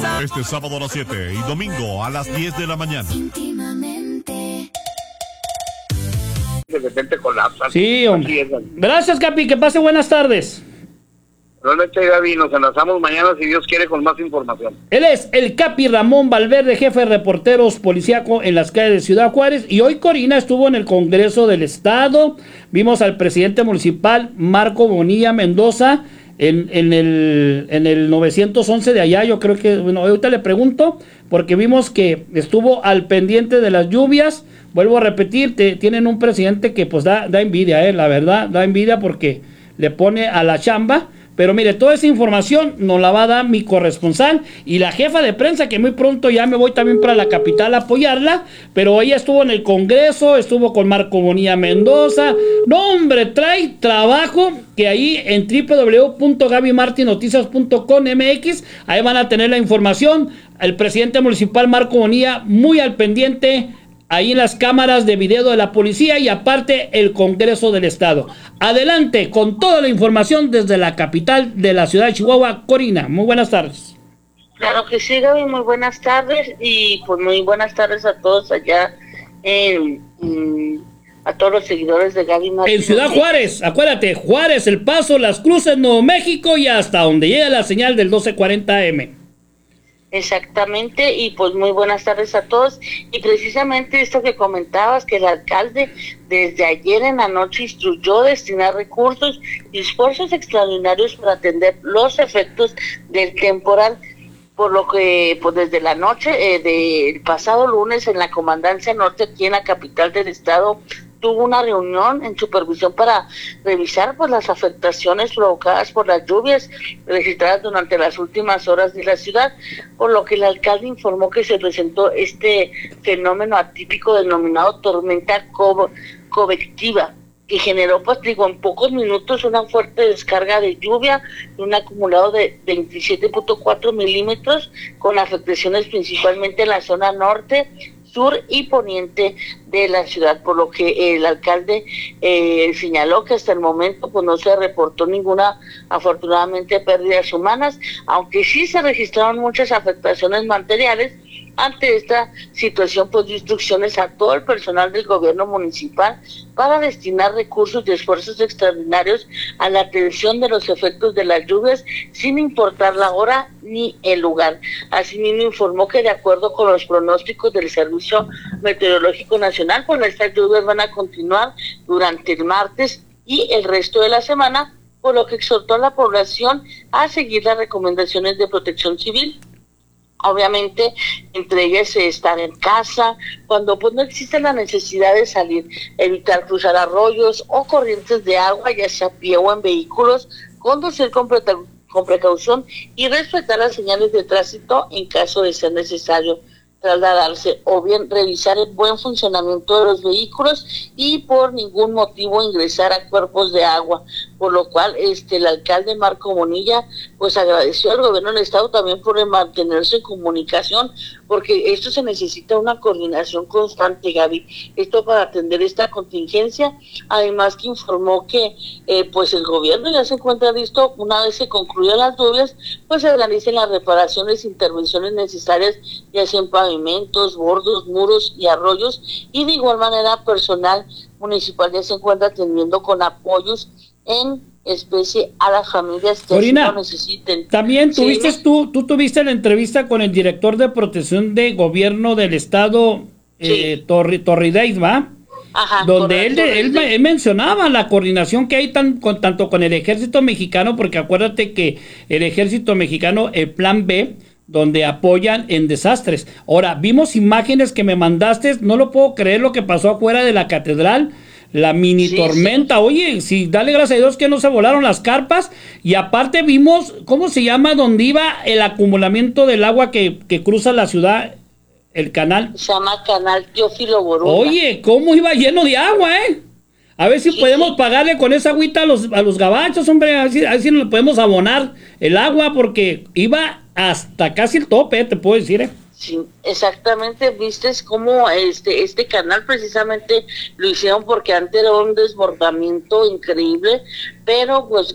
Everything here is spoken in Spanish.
Este sábado a las 7 y domingo a las 10 de la mañana. De repente colapsa. Sí, hombre. Gracias, Capi, que pase buenas tardes. Realmente, Gaby, nos enlazamos mañana, si Dios quiere, con más información. Él es el Capi Ramón Valverde, jefe de reporteros policíaco en las calles de Ciudad Juárez. Y hoy Corina estuvo en el Congreso del Estado. Vimos al presidente municipal, Marco Bonilla Mendoza, en el 911 de allá. Yo creo que, bueno, ahorita le pregunto, porque vimos que estuvo al pendiente de las lluvias. Vuelvo a repetir, tienen un presidente que pues da envidia, la verdad, da envidia porque le pone a la chamba. Pero mire, toda esa información nos la va a dar mi corresponsal y la jefa de prensa, que muy pronto ya me voy también para la capital a apoyarla, pero ella estuvo en el Congreso, estuvo con Marco Bonilla Mendoza. No, hombre, trae trabajo que ahí en www.gabymartinoticias.com.mx, ahí van a tener la información. El presidente municipal Marco Bonilla muy al pendiente ahí en las cámaras de video de la policía y aparte el Congreso del Estado. Adelante con toda la información desde la capital de la ciudad de Chihuahua, Corina. Muy buenas tardes. Claro que sí, Gaby, muy buenas tardes y pues muy buenas tardes a todos allá, a todos los seguidores de Gaby Martín. En Ciudad Juárez, acuérdate, Juárez, El Paso, Las Cruces, Nuevo México y hasta donde llega la señal del 1240M. Exactamente, y pues muy buenas tardes a todos. Y precisamente esto que comentabas, que el alcalde desde ayer en la noche instruyó destinar recursos y esfuerzos extraordinarios para atender los efectos del temporal, por lo que pues desde la noche del pasado lunes en la Comandancia Norte, aquí en la capital del estado, tuvo una reunión en supervisión para revisar pues las afectaciones provocadas por las lluvias registradas durante las últimas horas de la ciudad, por lo que el alcalde informó que se presentó este fenómeno atípico denominado tormenta convectiva, que generó, pues digo, en pocos minutos una fuerte descarga de lluvia y un acumulado de 27.4 milímetros, con afectaciones principalmente en la zona norte, sur y poniente de la ciudad, por lo que el alcalde señaló que hasta el momento pues no se reportó ninguna, afortunadamente, pérdidas humanas, aunque sí se registraron muchas afectaciones materiales. Ante esta situación, pues dio instrucciones a todo el personal del gobierno municipal para destinar recursos y esfuerzos extraordinarios a la atención de los efectos de las lluvias, sin importar la hora ni el lugar. Asimismo, informó que de acuerdo con los pronósticos del Servicio Meteorológico Nacional, pues estas lluvias van a continuar durante el martes y el resto de la semana, por lo que exhortó a la población a seguir las recomendaciones de Protección Civil. Obviamente, entre ellas estar en casa, cuando pues no existe la necesidad de salir, evitar cruzar arroyos o corrientes de agua, ya sea a pie o en vehículos, conducir con precaución y respetar las señales de tránsito en caso de ser necesario trasladarse, o bien revisar el buen funcionamiento de los vehículos y por ningún motivo ingresar a cuerpos de agua, por lo cual el alcalde Marco Bonilla pues agradeció al gobierno del estado también por mantenerse en comunicación, porque esto se necesita una coordinación constante, Gaby, esto para atender esta contingencia. Además que informó que pues el gobierno ya se encuentra listo, una vez se concluyan las lluvias, pues se realicen las reparaciones e intervenciones necesarias, ya sea en pavimentos, bordos, muros y arroyos, y de igual manera personal municipal ya se encuentra atendiendo con apoyos en especie a las familias que Corina, así lo necesiten. También tuviste tú tuviste la entrevista con el director de protección de gobierno del estado, Torrideis, ¿va? Ajá, donde él mencionaba la coordinación que hay tanto con el ejército mexicano, porque acuérdate que el ejército mexicano, el plan B, donde apoyan en desastres. Ahora, vimos imágenes que me mandaste, no lo puedo creer lo que pasó afuera de la catedral, la mini tormenta. Oye, sí, dale gracias a Dios que no se volaron las carpas, y aparte vimos, ¿cómo se llama? Donde iba el acumulamiento del agua que cruza la ciudad, el canal. Se llama Canal Teófilo Borunda. Oye, ¿cómo iba lleno de agua, A ver si podemos pagarle con esa agüita a los gabachos, hombre, a ver si le podemos abonar el agua, porque iba hasta casi el tope, te puedo decir, Sí, exactamente, viste cómo este canal precisamente lo hicieron porque antes era un desbordamiento increíble, pero pues